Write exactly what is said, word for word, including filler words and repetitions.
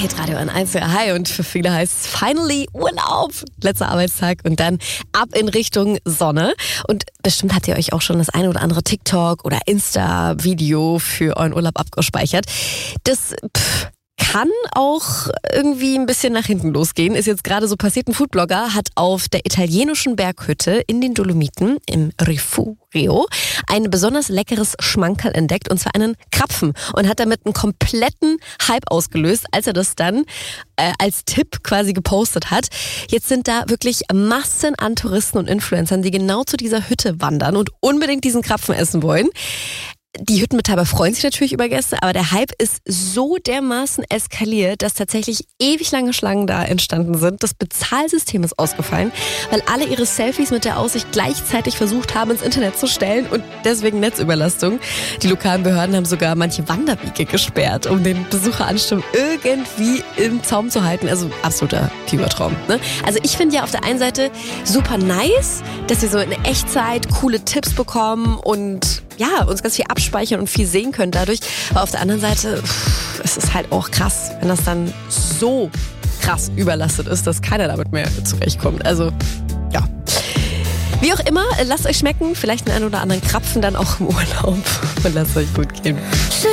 Hitradio N eins. Ja, hi. Und für viele heißt es finally Urlaub. Letzter Arbeitstag und dann ab in Richtung Sonne. Und bestimmt habt ihr euch auch schon das eine oder andere TikTok oder Insta-Video für euren Urlaub abgespeichert. Das pff, kann auch irgendwie ein bisschen nach hinten losgehen. Ist jetzt gerade so passiert. Ein Foodblogger hat auf der italienischen Berghütte in den Dolomiten im Rifugio ein besonders leckeres Schmankerl entdeckt, und zwar einen Krapfen, und hat damit einen kompletten Hype ausgelöst, als er das dann äh, als Tipp quasi gepostet hat. Jetzt sind da wirklich Massen an Touristen und Influencern, die genau zu dieser Hütte wandern und unbedingt diesen Krapfen essen wollen. Die Hüttenbetreiber freuen sich natürlich über Gäste, aber der Hype ist so dermaßen eskaliert, dass tatsächlich ewig lange Schlangen da entstanden sind. Das Bezahlsystem ist ausgefallen, weil alle ihre Selfies mit der Aussicht gleichzeitig versucht haben, ins Internet zu stellen, und deswegen Netzüberlastung. Die lokalen Behörden haben sogar manche Wanderwege gesperrt, um den Besucheransturm irgendwie im Zaum zu halten. Also absoluter Fiebertraum, ne? Also ich finde ja auf der einen Seite super nice, dass wir so in Echtzeit coole Tipps bekommen und ja, uns ganz viel abspeichern und viel sehen können dadurch. Aber auf der anderen Seite, pff, es ist halt auch krass, wenn das dann so krass überlastet ist, dass keiner damit mehr zurechtkommt. Also, ja. Wie auch immer, lasst euch schmecken. Vielleicht einen oder anderen Krapfen dann auch im Urlaub. Und lasst euch gut gehen.